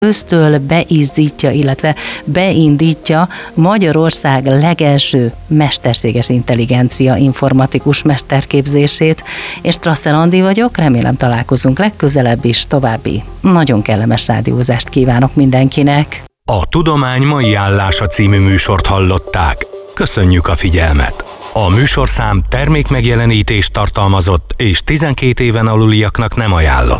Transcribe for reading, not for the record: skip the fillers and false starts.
ősztől beizzítja, illetve beindítja Magyarország legelső mesterséges intelligencia informatikus mesterképzését, és Strasser Andi vagyok, remélem találkozunk legközelebb is, további nagyon kellemes rádiózást kívánok mindenkinek. A Tudomány mai állása című műsort hallották. Köszönjük a figyelmet! A műsorszám termékmegjelenítést tartalmazott és 12 éven aluliaknak nem ajánlott.